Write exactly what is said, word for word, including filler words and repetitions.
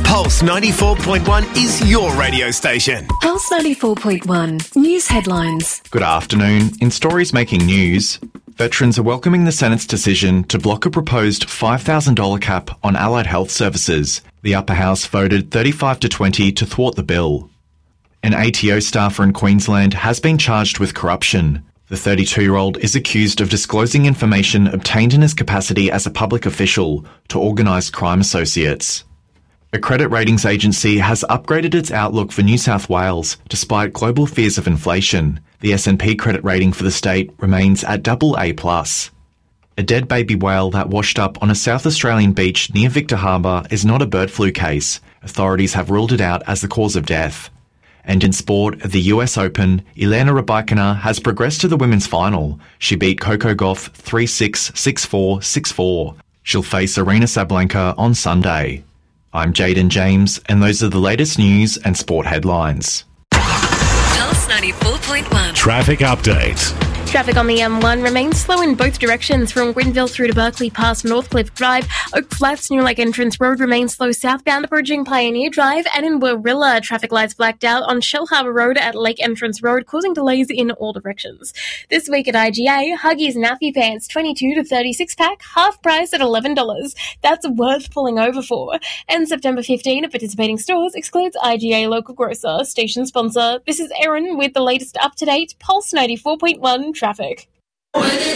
Pulse ninety-four point one is your radio station. Pulse ninety-four point one. News headlines. Good afternoon. In stories making news, veterans are welcoming the Senate's decision to block a proposed five thousand dollars cap on allied health services. The upper house voted thirty-five to twenty to thwart the bill. An A T O staffer in Queensland has been charged with corruption. The thirty-two-year-old is accused of disclosing information obtained in his capacity as a public official to organised crime associates. A credit ratings agency has upgraded its outlook for New South Wales despite global fears of inflation. The S and P credit rating for the state remains at double A plus. A dead baby whale that washed up on a South Australian beach near Victor Harbour is not a bird flu case. Authorities have ruled it out as the cause of death. And in sport, at the U S Open, Elena Rybakina has progressed to the women's final. She beat Coco Gauff three six, six four, six four. She'll face Aryna Sabalenka on Sunday. I'm Jaden James, and those are the latest news and sport headlines. Pulse ninety-four point one. Traffic update. Traffic on the M one remains slow in both directions from Grenville through to Berkeley past Northcliffe Drive. Oak Flats, New Lake Entrance Road remains slow southbound approaching Pioneer Drive, and in Warrilla, traffic lights blacked out on Shell Harbour Road at Lake Entrance Road, causing delays in all directions. This week at I G A, Huggies Nappy Pants twenty-two to thirty-six pack, half price at eleven dollars. That's worth pulling over for. And September fifteenth at participating stores excludes I G A local grocer, station sponsor. This is Erin with the latest up-to-date Pulse ninety-four point one traffic.